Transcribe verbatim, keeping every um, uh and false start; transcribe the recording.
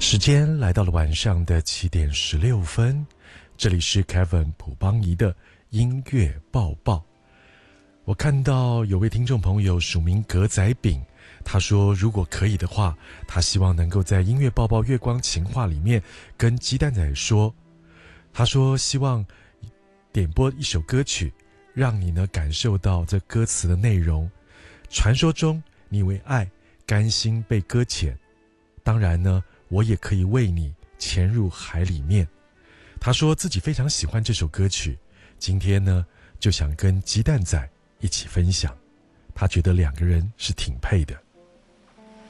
时间来到了晚上的七点十六分，这里是 Kevin 朴邦仪的音乐报报。我看到有位听众朋友署名格仔饼，他说如果可以的话，他希望能够在音乐报报月光情话里面跟鸡蛋仔说，他说希望点播一首歌曲，让你呢感受到这歌词的内容。传说中你为爱甘心被搁浅，当然呢我也可以为你潜入海里面。他说自己非常喜欢这首歌曲，今天呢就想跟鸡蛋仔一起分享，他觉得两个人是挺配的。